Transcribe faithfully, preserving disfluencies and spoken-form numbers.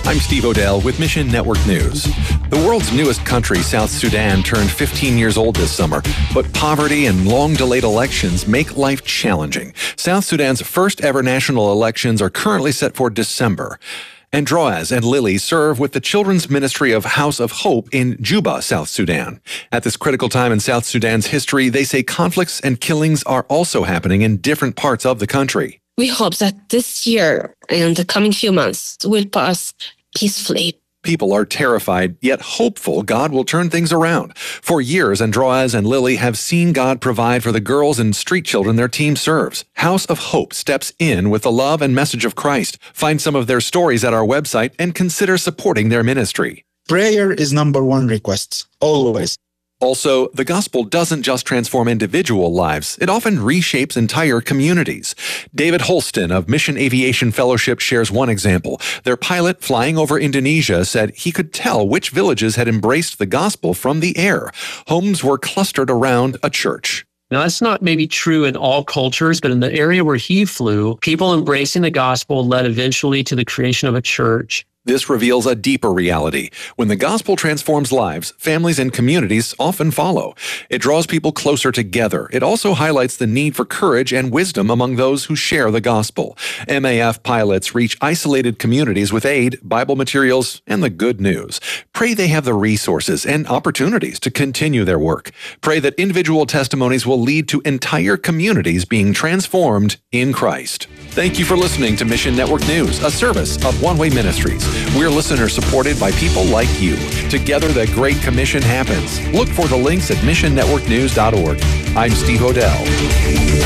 I'm Steve Odell with Mission Network News. The world's newest country, South Sudan, turned fifteen years old this summer, but poverty and long-delayed elections make life challenging. South Sudan's first ever national elections are currently set for December. Androaz and Lily serve with the Children's Ministry of House of Hope in Juba, South Sudan. At this critical time in South Sudan's history, they say conflicts and killings are also happening in different parts of the country. We hope that this year and the coming few months will pass peacefully. People are terrified, yet hopeful God will turn things around. For years, Androaz and Lily have seen God provide for the girls and street children their team serves. House of Hope steps in with the love and message of Christ. Find some of their stories at our website and consider supporting their ministry. Prayer is number one request, always. Also, the gospel doesn't just transform individual lives, it often reshapes entire communities. David Holston of Mission Aviation Fellowship shares one example. Their pilot flying over Indonesia said he could tell which villages had embraced the gospel from the air. Homes were clustered around a church. Now, that's not maybe true in all cultures, but in the area where he flew, people embracing the gospel led eventually to the creation of a church. This reveals a deeper reality. When the gospel transforms lives, families and communities often follow. It draws people closer together. It also highlights the need for courage and wisdom among those who share the gospel. M A F pilots reach isolated communities with aid, Bible materials, and the good news. Pray they have the resources and opportunities to continue their work. Pray that individual testimonies will lead to entire communities being transformed in Christ. Thank you for listening to Mission Network News, a service of One Way Ministries. We're listener supported by people like you. Together, the Great Commission happens. Look for the links at mission network news dot org. I'm Steve Odell.